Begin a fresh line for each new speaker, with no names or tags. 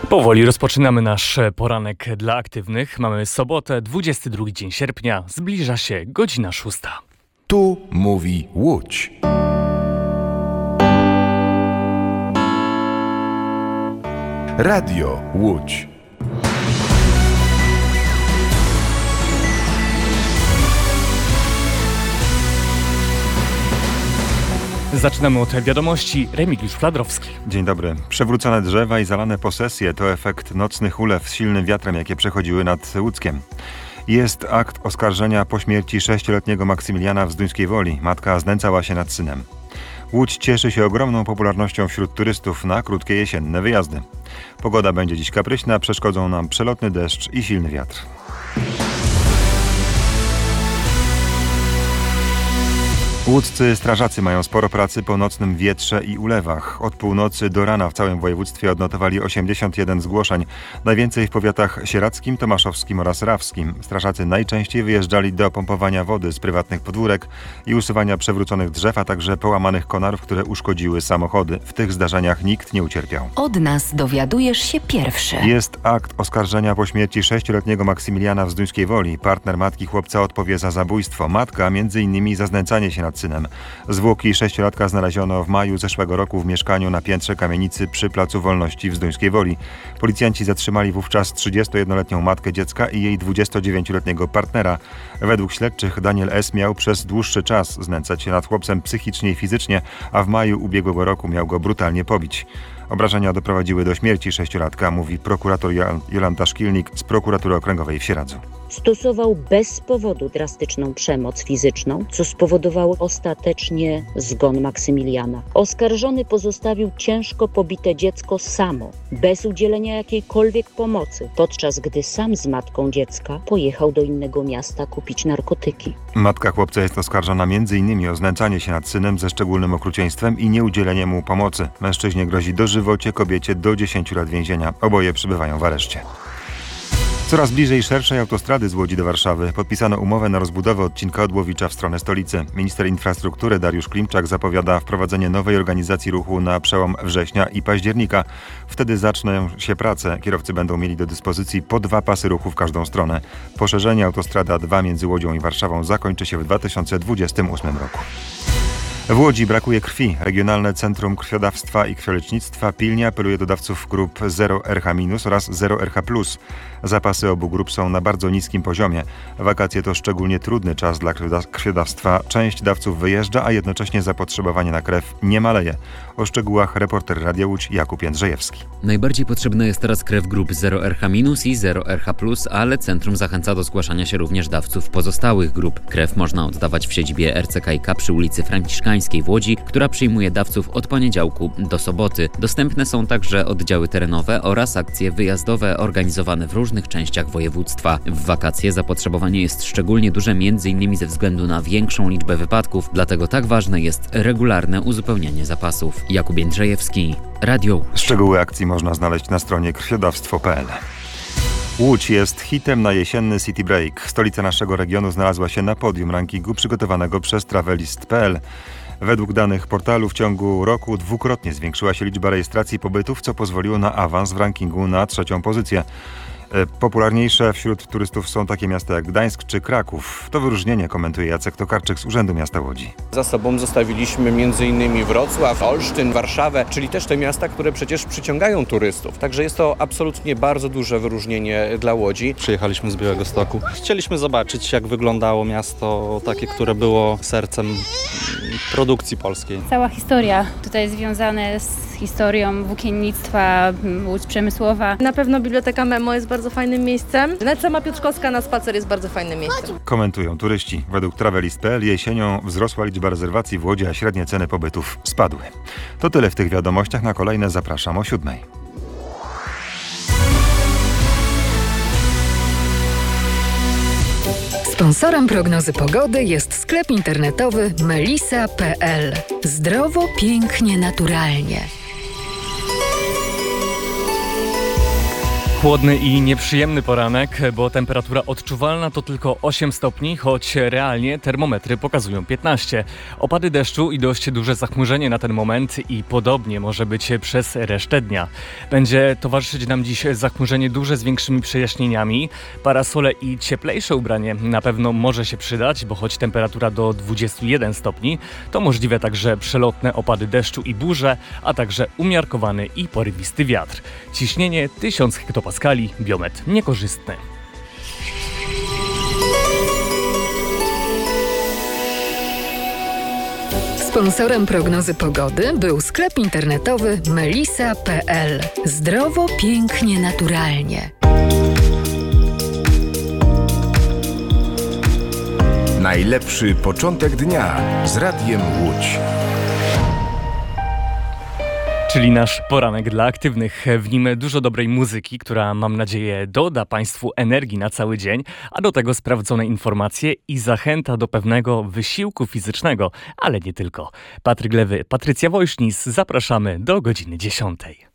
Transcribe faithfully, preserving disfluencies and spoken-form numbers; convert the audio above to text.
Powoli rozpoczynamy nasz poranek dla aktywnych. Mamy sobotę, dwudziesty drugi dzień sierpnia. Zbliża się godzina szósta.
Tu mówi Łódź. Radio Łódź.
Zaczynamy od wiadomości. Remigiusz Fladrowski.
Dzień dobry. Przewrócone drzewa i zalane posesje to efekt nocnych ulew z silnym wiatrem, jakie przechodziły nad Łódzkiem. Jest akt oskarżenia po śmierci sześcioletniego Maksymiliana w Zduńskiej Woli. Matka znęcała się nad synem. Łódź cieszy się ogromną popularnością wśród turystów na krótkie jesienne wyjazdy. Pogoda będzie dziś kapryśna, przeszkodzą nam przelotny deszcz i silny wiatr. Łódzcy strażacy mają sporo pracy po nocnym wietrze i ulewach. Od północy do rana w całym województwie odnotowali osiemdziesiąt jeden zgłoszeń. Najwięcej w powiatach sieradzkim, tomaszowskim oraz rawskim. Strażacy najczęściej wyjeżdżali do pompowania wody z prywatnych podwórek i usuwania przewróconych drzew, a także połamanych konarów, które uszkodziły samochody. W tych zdarzeniach nikt nie ucierpiał.
Od nas dowiadujesz się pierwszy.
Jest akt oskarżenia po śmierci sześcioletniego Maksymiliana w Zduńskiej Woli. Partner matki chłopca odpowie za zabójstwo. Matka między innymi za znęcanie się nad synem. Zwłoki sześciolatka znaleziono w maju zeszłego roku w mieszkaniu na piętrze kamienicy przy Placu Wolności w Zduńskiej Woli. Policjanci zatrzymali wówczas trzydziestojednoletnią matkę dziecka i jej dwudziestodziewięcioletniego partnera. Według śledczych Daniel S. miał przez dłuższy czas znęcać się nad chłopcem psychicznie i fizycznie, a w maju ubiegłego roku miał go brutalnie pobić. Obrażenia doprowadziły do śmierci sześciolatka, mówi prokurator Jolanta Szkilnik z prokuratury okręgowej w Sieradzu.
Stosował bez powodu drastyczną przemoc fizyczną, co spowodowało ostatecznie zgon Maksymiliana. Oskarżony pozostawił ciężko pobite dziecko samo, bez udzielenia jakiejkolwiek pomocy, podczas gdy sam z matką dziecka pojechał do innego miasta kupić narkotyki.
Matka chłopca jest oskarżona między innymi o znęcanie się nad synem ze szczególnym okrucieństwem i nieudzielenie mu pomocy. Mężczyźnie grozi dożywocie, kobiecie do dziesięciu lat więzienia. Oboje przebywają w areszcie. Coraz bliżej szerszej autostrady z Łodzi do Warszawy podpisano umowę na rozbudowę odcinka Odłowicza w stronę stolicy. Minister infrastruktury Dariusz Klimczak zapowiada wprowadzenie nowej organizacji ruchu na przełom września i października. Wtedy zaczną się prace. Kierowcy będą mieli do dyspozycji po dwa pasy ruchu w każdą stronę. Poszerzenie autostrady A dwa między Łodzią i Warszawą zakończy się w dwa tysiące dwudziestym ósmym roku. W Łodzi brakuje krwi. Regionalne Centrum Krwiodawstwa i Krwiolecznictwa pilnie apeluje do dawców grup zero R H minus oraz zero R H plus. Zapasy obu grup są na bardzo niskim poziomie. Wakacje to szczególnie trudny czas dla krwiodawstwa. Część dawców wyjeżdża, a jednocześnie zapotrzebowanie na krew nie maleje. O szczegółach reporter Radia Łódź Jakub Jędrzejewski.
Najbardziej potrzebna jest teraz krew grup zero R H minus i zero R H plus, ale centrum zachęca do zgłaszania się również dawców pozostałych grup. Krew można oddawać w siedzibie R C K i K przy ulicy Franciszkańskiej w Łodzi, która przyjmuje dawców od poniedziałku do soboty. Dostępne są także oddziały terenowe oraz akcje wyjazdowe organizowane w różnych częściach województwa. W wakacje zapotrzebowanie jest szczególnie duże m.in. ze względu na większą liczbę wypadków, dlatego tak ważne jest regularne uzupełnianie zapasów. Jakub Jędrzejewski, Radio.
Szczegóły akcji można znaleźć na stronie krwiodawstwo kropka p l. Łódź jest hitem na jesienny City Break. Stolica naszego regionu znalazła się na podium rankingu przygotowanego przez travelist kropka p l. Według danych portalu w ciągu roku dwukrotnie zwiększyła się liczba rejestracji pobytów, co pozwoliło na awans w rankingu na trzecią pozycję. Popularniejsze wśród turystów są takie miasta jak Gdańsk czy Kraków. To wyróżnienie komentuje Jacek Tokarczyk z Urzędu Miasta Łodzi.
Za sobą zostawiliśmy między innymi Wrocław, Olsztyn, Warszawę, czyli też te miasta, które przecież przyciągają turystów. Także jest to absolutnie bardzo duże wyróżnienie dla Łodzi.
Przyjechaliśmy z Białegostoku. Chcieliśmy zobaczyć, jak wyglądało miasto takie, które było sercem produkcji polskiej.
Cała historia tutaj związana z historią włókiennictwa, Łódź przemysłowa.
Na pewno Biblioteka Memo jest bardzo fajnym miejscem. Nawet sama Piotrkowska na spacer jest bardzo fajnym miejscem.
Komentują turyści. Według travelist kropka p l jesienią wzrosła liczba rezerwacji w Łodzi, a średnie ceny pobytów spadły. To tyle w tych wiadomościach. Na kolejne zapraszam o siódmej.
Sponsorem prognozy pogody jest sklep internetowy melisa kropka p l. Zdrowo, pięknie, naturalnie.
Chłodny i nieprzyjemny poranek, bo temperatura odczuwalna to tylko osiem stopni, choć realnie termometry pokazują piętnaście. Opady deszczu i dość duże zachmurzenie na ten moment i podobnie może być przez resztę dnia. Będzie towarzyszyć nam dziś zachmurzenie duże z większymi przejaśnieniami. Parasole i cieplejsze ubranie na pewno może się przydać, bo choć temperatura do dwudziestu jeden stopni, to możliwe także przelotne opady deszczu i burze, a także umiarkowany i porywisty wiatr. Ciśnienie tysiąc hektopaskali. Paskali, biometr niekorzystny.
Sponsorem prognozy pogody był sklep internetowy melisa kropka pe el. Zdrowo, pięknie, naturalnie.
Najlepszy początek dnia z Radiem Łódź.
Czyli nasz poranek dla aktywnych. W nim dużo dobrej muzyki, która mam nadzieję doda Państwu energii na cały dzień, a do tego sprawdzone informacje i zachęta do pewnego wysiłku fizycznego, ale nie tylko. Patryk Lewy, Patrycja Wojsznis, zapraszamy do godziny dziesiątej.